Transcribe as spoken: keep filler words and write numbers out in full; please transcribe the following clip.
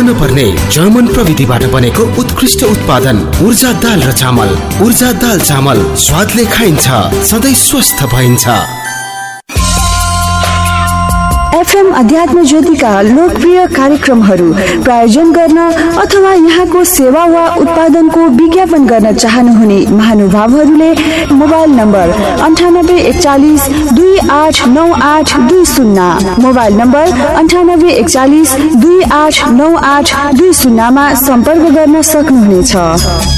नपर्ने जर्मन प्रविधिबाट बनेको उत्कृष्ट उत्पादन ऊर्जा दाल र चामल। ऊर्जा दाल चामल स्वादले खाइन्छ, सधैँ स्वस्थ भइन्छ। एफएम अध्यात्म ज्योतिका लोकप्रिय कार्यक्रमहरू प्रायोजन गर्न अथवा यहाँको सेवा वा उत्पादनको विज्ञापन गर्न चाहनुहुने महानुभावहरूले मोबाइल नम्बर अन्ठानब्बे एकचालिस दुई आठ नौ आठ दुई शून्य मोबाइल नम्बर अन्ठानब्बे एकचालिस दुई आठ नौ आठ दुई शून्यमा सम्पर्क गर्न सक्नुहुनेछ।